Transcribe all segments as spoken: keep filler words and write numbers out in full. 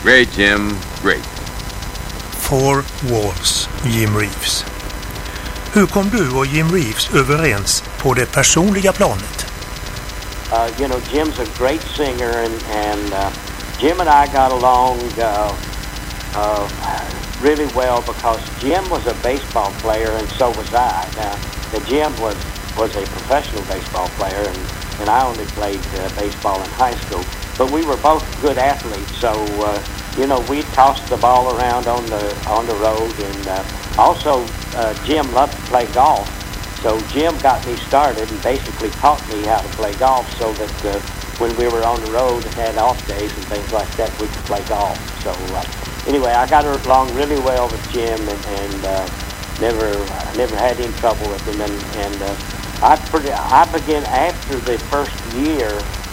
Great, Jim. Great. Four Walls, Jim Reeves. Hur kom du och Jim Reeves överens på det personliga planet? Uh, you know, Jim's a great singer, and, and uh, Jim and I got along uh, uh, really well because Jim was a baseball player and so was I. Now, the Jim was, was a professional baseball player, and, and I only played uh, baseball in high school. But we were both good athletes, so uh, you know, we tossed the ball around on the on the road, and uh, also uh, Jim loved to play golf. So Jim got me started and basically taught me how to play golf, so that uh, when we were on the road and had off days and things like that, we could play golf. So uh, anyway, I got along really well with Jim, and, and uh, never never had any trouble with him. And, and uh, I pretty, I began after the first year.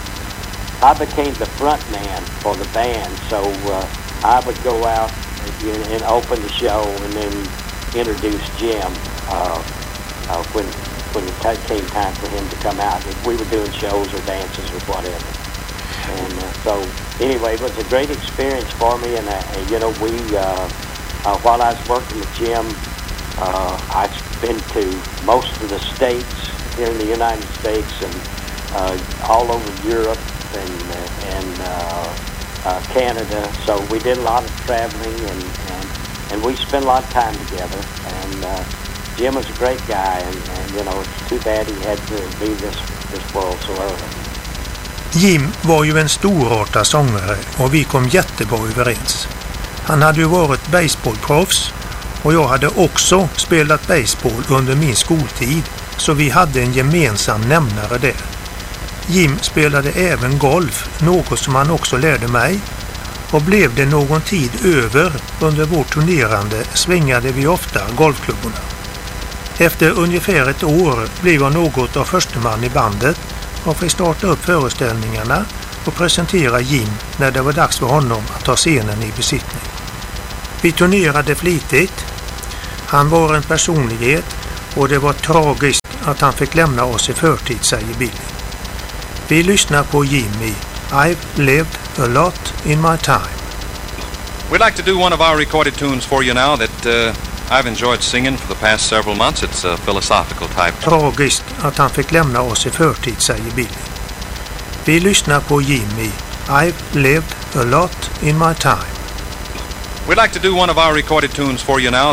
I became the front man for the band, so uh, I would go out and, and open the show and then introduce Jim uh, uh, when when it t- came time for him to come out. If we were doing shows or dances or whatever. And uh, so anyway, it was a great experience for me, and, uh, and you know, we uh, uh, while I was working with Jim, uh, I've been to most of the states here in the United States and uh, all over Europe and uh, and uh, uh, Canada. So we did a lot of traveling, and, and, and we spent a lot of time together. And uh, Jim was a great guy, and, and you know, it's too bad he had to leave this this world so early. Jim var ju en storartad sångare och vi kom jättebra överens. Han hade ju varit baseballproffs och jag hade också spelat baseball under min skoltid, så vi hade en gemensam nämnare där. Jim spelade även golf, något som han också lärde mig, och blev det någon tid över under vårt turnerande svingade vi ofta golfklubborna. Efter ungefär ett år blev jag något av försteman i bandet och fick starta upp föreställningarna och presentera Jim när det var dags för honom att ta scenen i besittning. Vi turnerade flitigt. Han var en personlighet och det var tragiskt att han fick lämna oss i förtid, säger Billy. Vi lyssnar på Jimmy. I've lived a lot in my time. We'd like to do one of our recorded tunes for you now that uh, I've enjoyed singing for the past several months. It's a philosophical type. Tragiskt att han fick lämna oss i förtid, säger Billy. Vi lyssnar på Jimmy. I've lived a lot in my time. We'd like to do one of our recorded tunes for you now.